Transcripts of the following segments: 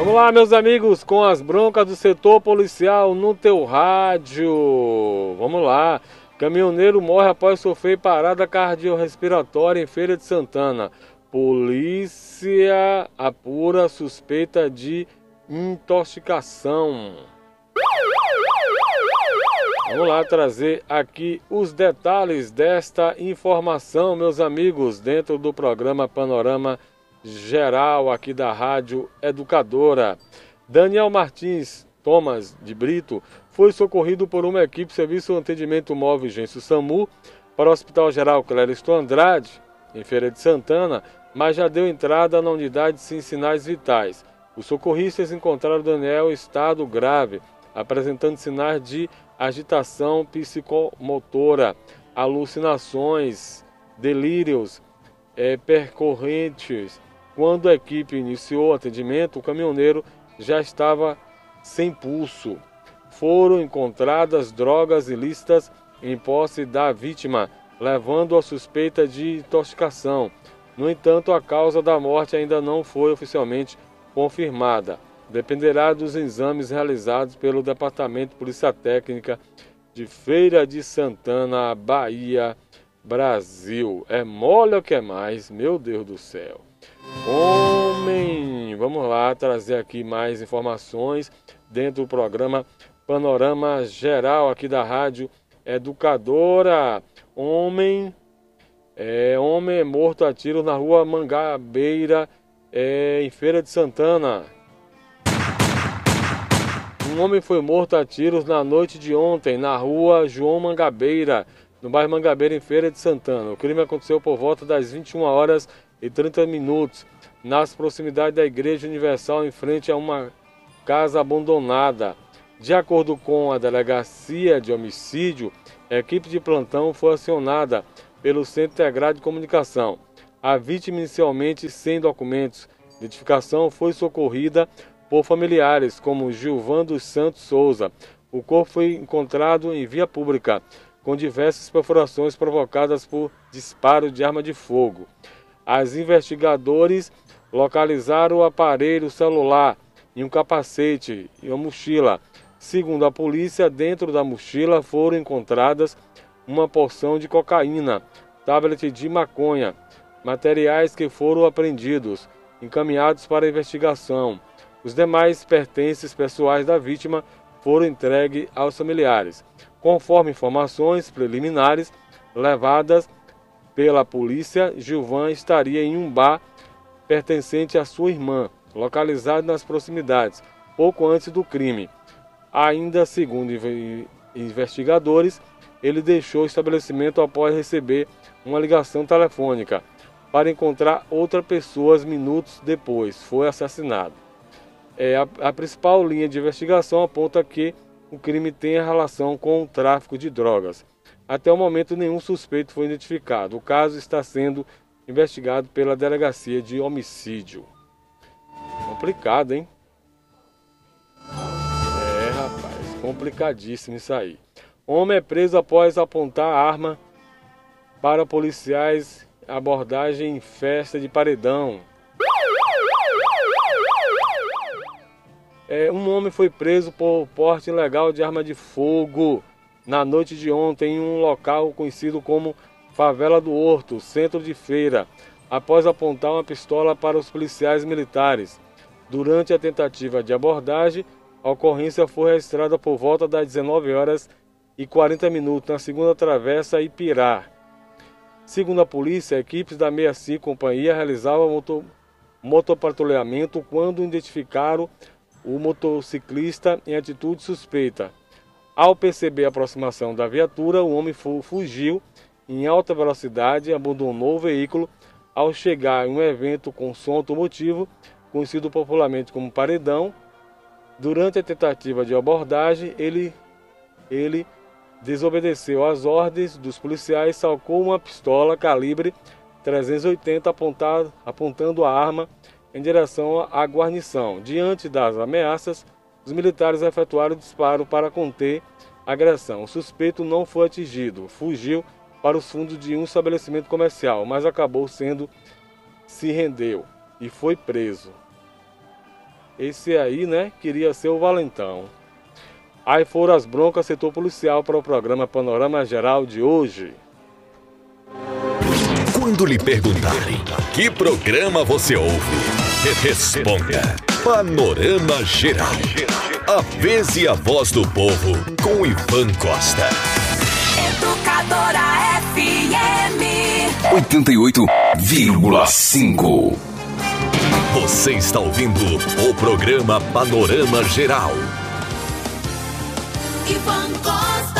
Vamos lá, meus amigos, com as broncas do setor policial no teu rádio. Vamos lá. Caminhoneiro morre após sofrer parada cardiorrespiratória em Feira de Santana. Polícia apura suspeita de intoxicação. Vamos lá trazer aqui os detalhes desta informação, meus amigos, dentro do programa Panorama Geral aqui da Rádio Educadora. Daniel Martins Thomas de Brito foi socorrido por uma equipe Serviço de Atendimento Móvel Urgência SAMU para o Hospital Geral Clériston Andrade, em Feira de Santana, mas já deu entrada na unidade sem sinais vitais. Os socorristas encontraram Daniel em estado grave, apresentando sinais de agitação psicomotora, alucinações, delírios percorrentes. Quando a equipe iniciou o atendimento, o caminhoneiro já estava sem pulso. Foram encontradas drogas ilícitas em posse da vítima, levando a suspeita de intoxicação. No entanto, a causa da morte ainda não foi oficialmente confirmada. Dependerá dos exames realizados pelo Departamento de Polícia Técnica de Feira de Santana, Bahia, Brasil. É mole ou que é mais? Meu Deus do céu. Homem, vamos lá trazer aqui mais informações dentro do programa Panorama Geral aqui da Rádio Educadora. Homem é morto a tiro na rua Mangabeira, em Feira de Santana. Um homem foi morto a tiros na noite de ontem na rua João Mangabeira, no bairro Mangabeira, em Feira de Santana. O crime aconteceu por volta das 21h30, nas proximidades da Igreja Universal, em frente a uma casa abandonada. De acordo com a Delegacia de Homicídio, a equipe de plantão foi acionada pelo Centro Integrado de Comunicação. A vítima, inicialmente sem documentos de identificação, foi socorrida por familiares como Gilvan dos Santos Souza. O corpo foi encontrado em via pública, com diversas perfurações provocadas por disparo de arma de fogo. Os investigadores localizaram o aparelho celular e um capacete e uma mochila. Segundo a polícia, dentro da mochila foram encontradas uma porção de cocaína, tablet de maconha, materiais que foram apreendidos, encaminhados para a investigação. Os demais pertences pessoais da vítima foram entregues aos familiares. Conforme informações preliminares levadas pela polícia, Gilvan estaria em um bar pertencente à sua irmã, localizado nas proximidades, pouco antes do crime. Ainda segundo investigadores, ele deixou o estabelecimento após receber uma ligação telefônica para encontrar outra pessoa minutos depois. Foi assassinado. A principal linha de investigação aponta que o crime tem relação com o tráfico de drogas. Até o momento, nenhum suspeito foi identificado. O caso está sendo investigado pela Delegacia de Homicídio. Complicado, hein? Rapaz, complicadíssimo isso aí. Homem é preso após apontar arma para policiais. Abordagem em festa de paredão. Um homem foi preso por porte ilegal de arma de fogo na noite de ontem em um local conhecido como Favela do Horto, centro de Feira, após apontar uma pistola para os policiais militares. Durante a tentativa de abordagem, a ocorrência foi registrada por volta das 19h40 na segunda travessa Ipirá. Segundo a polícia, equipes da 65 Companhia realizavam motopatrulhamento quando identificaram o motociclista em atitude suspeita. Ao perceber a aproximação da viatura, o homem fugiu em alta velocidade e abandonou o veículo. Ao chegar em um evento com som automotivo, conhecido popularmente como paredão, durante a tentativa de abordagem, ele desobedeceu às ordens dos policiais, sacou uma pistola calibre 380 apontando a arma em direção à guarnição. Diante das ameaças, os militares efetuaram o disparo para conter a agressão. O suspeito não foi atingido, fugiu para os fundos de um estabelecimento comercial, mas se rendeu e foi preso. esse aí, né, queria ser o valentão. Aí foram as broncas setor policial para o programa Panorama Geral de hoje. Quando lhe perguntarem que programa você ouve, responda Panorama Geral. A vez e a voz do povo com Ivan Costa. Educadora FM 88,5. Você está ouvindo o programa Panorama Geral. Ivan Costa.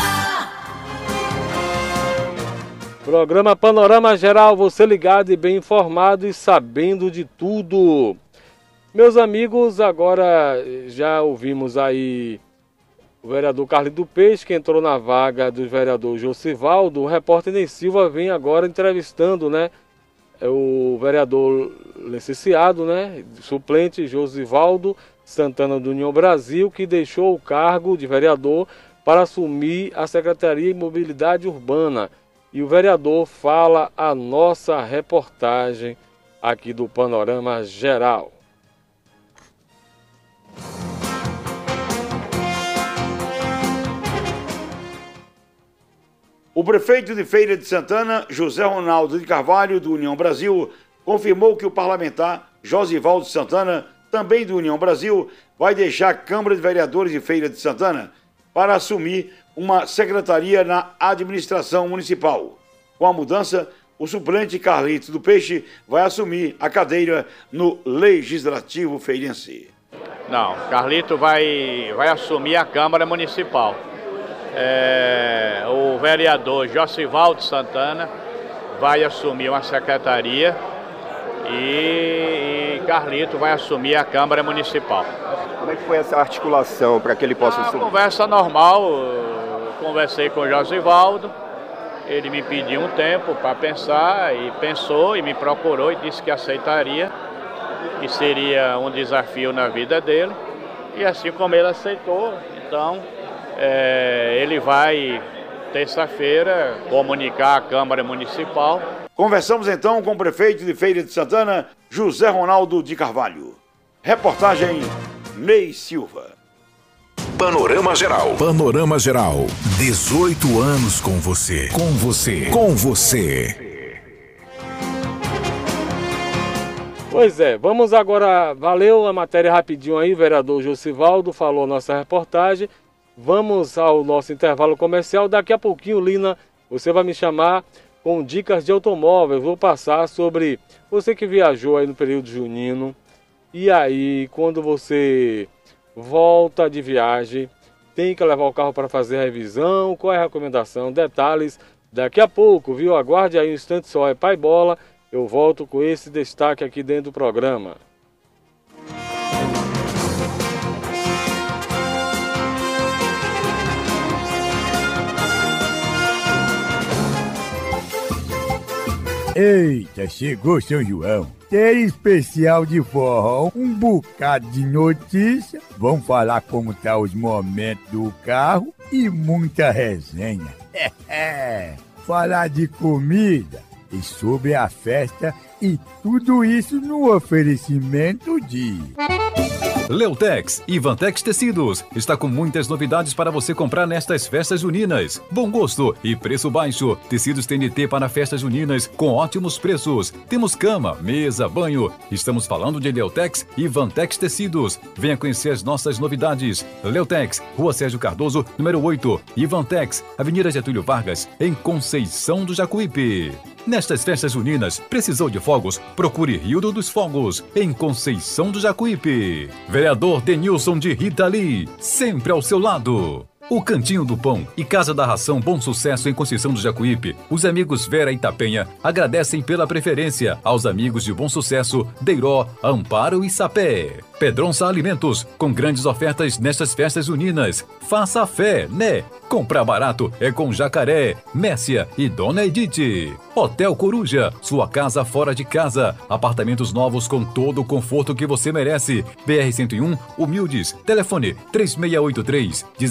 Programa Panorama Geral, você ligado e bem informado e sabendo de tudo. Meus amigos, agora já ouvimos aí o vereador Carlito do Peixe, que entrou na vaga do vereador Josivaldo. O repórter Ney Silva vem agora entrevistando, né, o vereador licenciado, né, suplente Josivaldo Santana do União Brasil, que deixou o cargo de vereador para assumir a Secretaria de Mobilidade Urbana. E o vereador fala a nossa reportagem aqui do Panorama Geral. O prefeito de Feira de Santana, José Ronaldo de Carvalho, do União Brasil, confirmou que o parlamentar Josivaldo Santana, também do União Brasil, vai deixar a Câmara de Vereadores de Feira de Santana para assumir uma secretaria na administração municipal. Com a mudança, o suplente Carlito do Peixe vai assumir a cadeira no Legislativo Feirense. Não, Carlito vai assumir a Câmara Municipal. O vereador Josivaldo Santana vai assumir uma secretaria e Carlito vai assumir a Câmara Municipal. Como é que foi essa articulação para que ele possa assumir? Conversa normal, conversei com o Josivaldo, ele me pediu um tempo para pensar e pensou e me procurou e disse que aceitaria, que seria um desafio na vida dele, e assim como ele aceitou, então ele vai, terça-feira, comunicar à Câmara Municipal. Conversamos então com o prefeito de Feira de Santana, José Ronaldo de Carvalho. Reportagem Ney Silva. Panorama Geral. Panorama Geral. 18 anos com você. Com você. Com você. Pois é, vamos agora. Valeu a matéria rapidinho aí, vereador Josivaldo falou nossa reportagem. Vamos ao nosso intervalo comercial. Daqui a pouquinho, Lina, você vai me chamar com dicas de automóvel. Vou passar sobre você que viajou aí no período junino. E aí, quando você volta de viagem, tem que levar o carro para fazer a revisão. Qual é a recomendação? Detalhes daqui a pouco, viu? Aguarde aí um instante só. É Pai Bola. Eu volto com esse destaque aqui dentro do programa. Eita, chegou São João. Tem especial de forró, um bocado de notícia. Vamos falar como tá os momentos do carro e muita resenha. Falar de comida e sobre a festa e tudo isso no oferecimento de... Leutex e Vantex Tecidos está com muitas novidades para você comprar nestas festas juninas. Bom gosto e preço baixo. Tecidos TNT para festas juninas com ótimos preços. Temos cama, mesa, banho. Estamos falando de Leutex e Vantex Tecidos. Venha conhecer as nossas novidades. Leutex, Rua Sérgio Cardoso, número 8. E Vantex, Avenida Getúlio Vargas, em Conceição do Jacuípe. Nestas festas juninas, precisou de fogos? Procure Rio dos Fogos, em Conceição do Jacuípe. Vereador Denilson de Rita Lee, sempre ao seu lado. O Cantinho do Pão e Casa da Ração Bom Sucesso em Conceição do Jacuípe. Os amigos Vera e Tapenha agradecem pela preferência aos amigos de Bom Sucesso, Deiró, Amparo e Sapé. Pedronça Alimentos, com grandes ofertas nestas festas juninas. Faça a fé, né? Comprar barato é com Jacaré, Mércia e Dona Edith. Hotel Coruja, sua casa fora de casa. Apartamentos novos com todo o conforto que você merece. BR-101, Humildes. Telefone 3683-1700.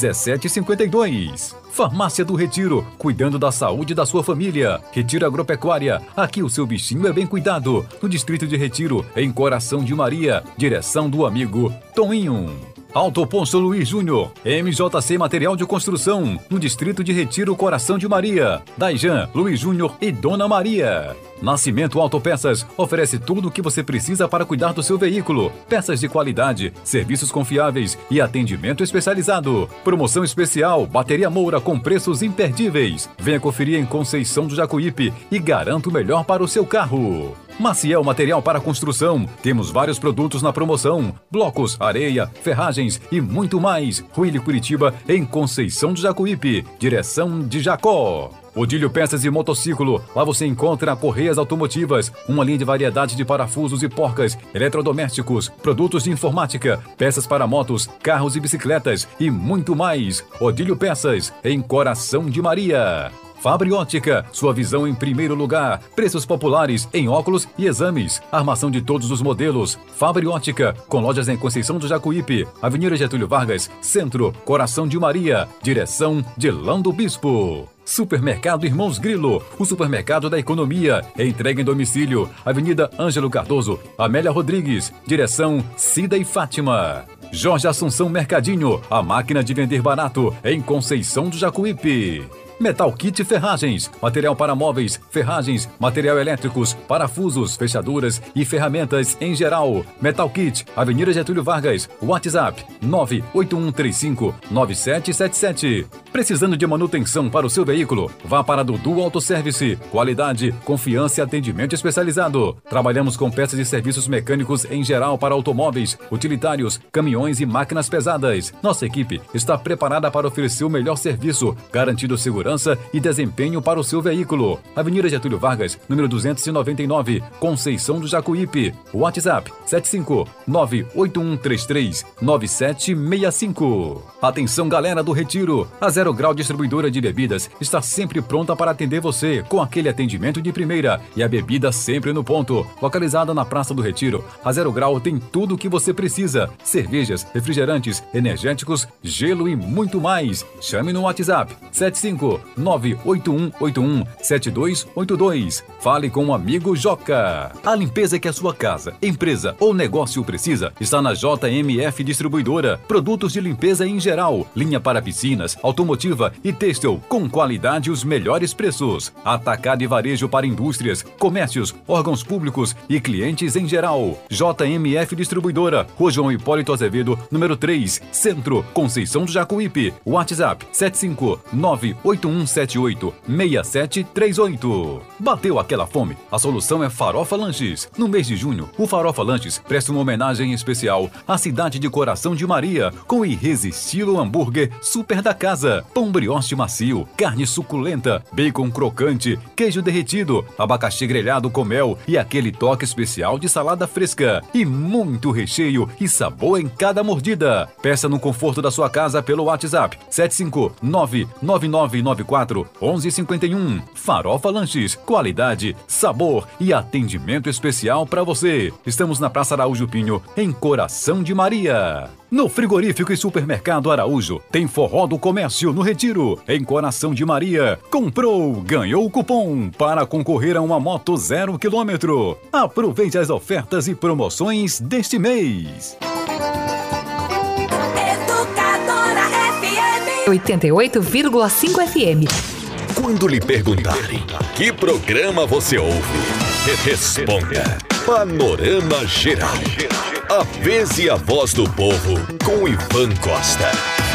3752. Farmácia do Retiro, cuidando da saúde da sua família. Retiro Agropecuária, aqui o seu bichinho é bem cuidado. No distrito de Retiro, em Coração de Maria, direção do amigo Toninho. Autoposto Luiz Júnior, MJC Material de Construção, no distrito de Retiro, Coração de Maria. Daijan, Luiz Júnior e Dona Maria. Nascimento Autopeças oferece tudo o que você precisa para cuidar do seu veículo. Peças de qualidade, serviços confiáveis e atendimento especializado. Promoção especial, bateria Moura com preços imperdíveis. Venha conferir em Conceição do Jacuípe e garanta o melhor para o seu carro. Maciel Material para Construção. Temos vários produtos na promoção. Blocos, areia, ferragens e muito mais. Ruílio Curitiba, em Conceição do Jacuípe. Direção de Jacó. Odílio Peças e Motociclo. Lá você encontra correias automotivas, uma linha de variedade de parafusos e porcas, eletrodomésticos, produtos de informática, peças para motos, carros e bicicletas e muito mais. Odílio Peças, em Coração de Maria. Fabri Ótica, sua visão em primeiro lugar. Preços populares em óculos e exames. Armação de todos os modelos. Fabri Ótica, com lojas em Conceição do Jacuípe, Avenida Getúlio Vargas, Centro, Coração de Maria, direção de Lando Bispo. Supermercado Irmãos Grilo, o supermercado da economia. Entrega em domicílio. Avenida Ângelo Cardoso, Amélia Rodrigues, direção Cida e Fátima. Jorge Assunção Mercadinho, a máquina de vender barato, em Conceição do Jacuípe. Metal Kit Ferragens, material para móveis, ferragens, material elétricos, parafusos, fechaduras e ferramentas em geral. Metal Kit, Avenida Getúlio Vargas, WhatsApp 981359777. Precisando de manutenção para o seu veículo? Vá para Dudu Autoservice. Qualidade, confiança e atendimento especializado. Trabalhamos com peças e serviços mecânicos em geral para automóveis, utilitários, caminhões e máquinas pesadas. Nossa equipe está preparada para oferecer o melhor serviço, garantindo segurança e desempenho para o seu veículo. Avenida Getúlio Vargas, número 299, Conceição do Jacuípe. WhatsApp 75981339765. Atenção, galera do Retiro. A Zero Grau Distribuidora de Bebidas está sempre pronta para atender você com aquele atendimento de primeira e a bebida sempre no ponto. Localizada na Praça do Retiro, a Zero Grau tem tudo o que você precisa: cervejas, refrigerantes, energéticos, gelo e muito mais. Chame no WhatsApp 75981817282. Fale com o amigo Joca. A limpeza que a sua casa, empresa ou negócio precisa está na JMF Distribuidora. Produtos de limpeza em geral, linha para piscinas, automotiva e têxtil, com qualidade e os melhores preços. Atacado e varejo para indústrias, comércios, órgãos públicos e clientes em geral. JMF Distribuidora, Rua João Hipólito Azevedo, número 3, Centro, Conceição do Jacuípe. WhatsApp 75981786738. Bateu aquela fome? A solução é Farofa Lanches. No mês de junho, o Farofa Lanches presta uma homenagem especial à cidade de Coração de Maria, com o irresistível hambúrguer super da casa, pão brioche macio, carne suculenta, bacon crocante, queijo derretido, abacaxi grelhado com mel e aquele toque especial de salada fresca e muito recheio e sabor em cada mordida. Peça no conforto da sua casa pelo WhatsApp 75999941151. Farofa Lanches, qualidade, sabor e atendimento especial para você. Estamos na Praça Araújo Pinho, em Coração de Maria. No Frigorífico e Supermercado Araújo, tem Forró do Comércio no Retiro, em Coração de Maria. Comprou, ganhou o cupom para concorrer a uma moto 0 km. Aproveite as ofertas e promoções deste mês. Educadora FM 88,5 FM. Quando lhe perguntarem que programa você ouve, responda Panorama Geral. A vez e a voz do povo com Ivan Costa.